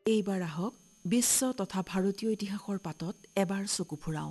এইবাৰ আহক বিশ্ব তথা ভাৰতীয় ইতিহাসৰ পাতত এবাৰ চকু ফুৰাওঁ।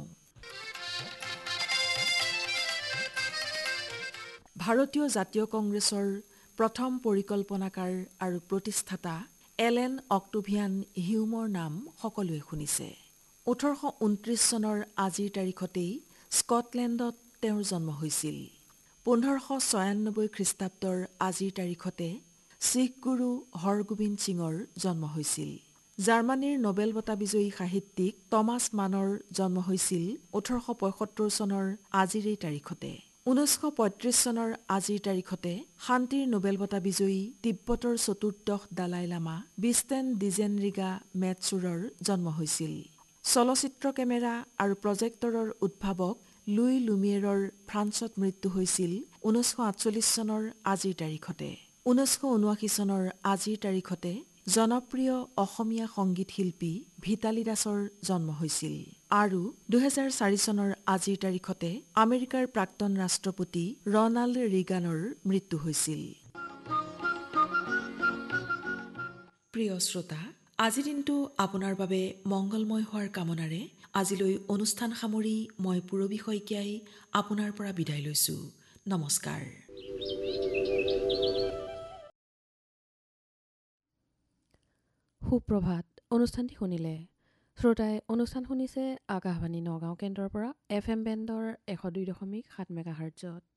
ভাৰতীয় জাতীয় কংগ্ৰেছৰ প্ৰথম পৰিকল্পনাকাৰ আৰু প্ৰতিষ্ঠাতা এলেন অক্টোভিয়ান হিউমৰ নাম সকলোৱে শুনিছে। 1829 চনৰ আজিৰ তাৰিখতেই স্কটলেণ্ডত তেওঁৰ জন্ম হৈছিল। 1596 খ্ৰীষ্টাব্দৰ আজিৰ তাৰিখতে শিখ গুৰু হৰগোবিন্দ সিঙৰ জন্ম হৈছিল। জাৰ্মানীৰ নোবেল বঁটা বিজয়ী সাহিত্যিক টমাছ মানৰ জন্ম হৈছিল 1875 চনৰ আজিৰ এই তাৰিখতে। 1935 চনৰ আজিৰ তাৰিখতে শান্তিৰ নোবেল বঁটা বিজয়ী তিব্বতৰ চতুৰ্দশ দালাই লামা বিষ্টেন ডিজেনৰিগা মেটছুৰৰ জন্ম হৈছিল। চলচ্চিত্ৰ কেমেৰা আৰু প্ৰজেক্টৰৰ উদ্ভাৱক লুই লুমিয়েৰৰ ফ্ৰান্সত মৃত্যু হৈছিল 1948 চনৰ আজিৰ তাৰিখতে। 1979 চনৰ আজিৰ তাৰিখতে জনপ্ৰিয় অসমীয়া সংগীত শিল্পী ভিতালী দাসৰ জন্ম হৈছিল। আৰু 2004 চনৰ আজিৰ তাৰিখতে আমেৰিকাৰ প্ৰাক্তন ৰাষ্ট্ৰপতি ৰনাল্ড ৰিগানৰ মৃত্যু হৈছিল। প্ৰিয় শ্ৰোতা, আজিৰ দিনটো আপোনাৰ বাবে মংগলময় হোৱাৰ কামনাৰে আজিলৈ অনুষ্ঠান সামৰি মই পূৰবী শইকীয়াই আপোনাৰ পৰা বিদায় লৈছোঁ। নমস্কাৰ। সুপ্ৰভাত। অনুষ্ঠানটি শুনিলে শ্ৰোতাই অনুষ্ঠান শুনিছে আকাশবাণী নগাঁও কেন্দ্ৰৰ পৰা FM বেণ্ডৰ 102.7 মেগাহাৰ্টজত।